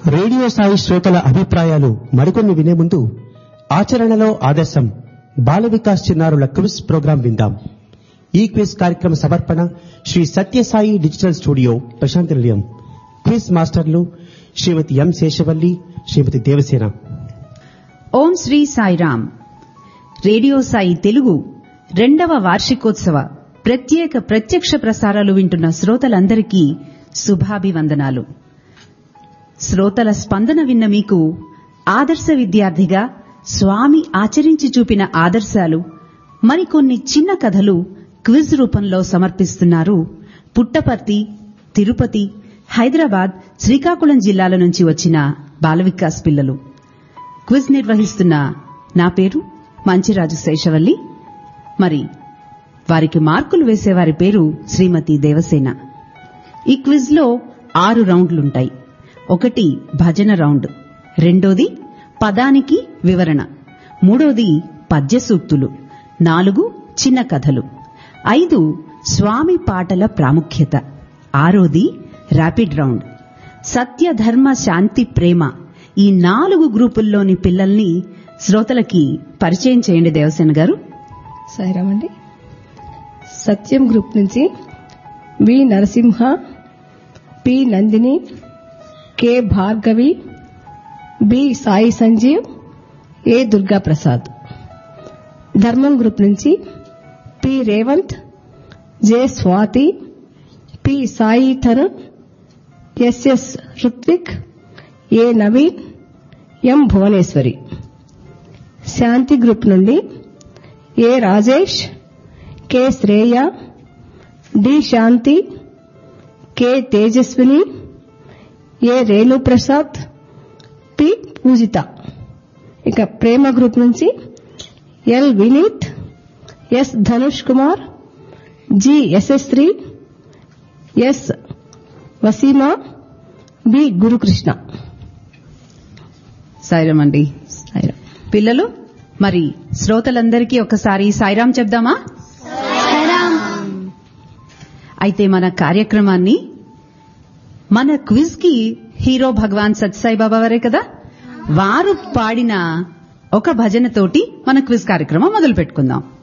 Radio Sai శ్రోతల అభిప్రాయాలు మరికొన్ని వినే ముందు ఆచరణలో ఆదర్శం బాల వికాస్ చిన్నారుల క్విజ్ ప్రోగ్రాం విందాం. ఈ క్విజ్ కార్యక్రమ సమర్పణ శ్రీ సత్యసాయి డిజిటల్ స్టూడియో ప్రశాంతి నిలయం. క్విజ్ మాస్టర్లు శ్రీమతి ఎం శేషవల్లి, శ్రీమతి దేవసేన. ఓం శ్రీ సాయిరామ్. రేడియో సాయి తెలుగు 2వ వార్షికోత్సవ ప్రత్యక్ష ప్రసారాలు వింటున్న శ్రోతలందరికీ శుభాభివందనాలు. శ్రోతల స్పందన విన్న మీకు ఆదర్శ విద్యార్థిగా స్వామి ఆచరించి చూపిన ఆదర్శాలు, మరికొన్ని చిన్న కథలు క్విజ్ రూపంలో సమర్పిస్తున్నారు పుట్టపర్తి, తిరుపతి, హైదరాబాద్, శ్రీకాకుళం జిల్లాల నుంచి వచ్చిన బాల వికాస్ పిల్లలు. క్విజ్ నిర్వహిస్తున్న నా పేరు మంచిరాజు శేషవల్లి. మరి వారికి మార్కులు వేసేవారి పేరు శ్రీమతి దేవసేన. ఈ క్విజ్ లో 6 రౌండ్లుంటాయి. 1 భజన రౌండ్, 2ది పదానికి వివరణ, 3ది పద్య సూక్తులు, 4 చిన్న కథలు, 5 స్వామి పాటల ప్రాముఖ్యత, 6ది ర్యాపిడ్ రౌండ్. సత్య, ధర్మ, శాంతి, ప్రేమ ఈ 4 గ్రూపుల్లోని పిల్లల్ని శ్రోతలకి పరిచయం చేయండి దేవసేన గారు. సాయిరామండి. సత్యం గ్రూప్ నుంచి వి Narasimha, P Nandini, K Bhargavi, B Sai Sanjeev, ఏ దుర్గా ప్రసాద్. ధర్మం గ్రూప్ నుంచి P Revanth, J Swathi, P Sai Tarun, SS Ruthvik, ఏ నవీన్, ఎం భువనేశ్వరి. శాంతి గ్రూప్ నుండి ఏ రాజేష్, కె శ్రేయ, డి శాంతి, కె తేజస్విని, ఏ రేణు ప్రసాద్, పి పూజిత. ఇక ప్రేమ గ్రూప్ నుంచి L Vineet, yes Dhanush Kumar, G యశస్శ్రీ, yes Waseema, B Gurukrishna. Sairam అండి. పిల్లలు, మరి శ్రోతలందరికీ ఒకసారి సాయిరామ్ చెప్దామా? అయితే మన కార్యక్రమాన్ని, మన క్విజ్ కి హీరో భగవాన్ సత్యసాయి బాబా వారే కదా, వారు పాడిన ఒక భజనతోటి మన క్విజ్ కార్యక్రమం మొదలు పెట్టుకుందాం.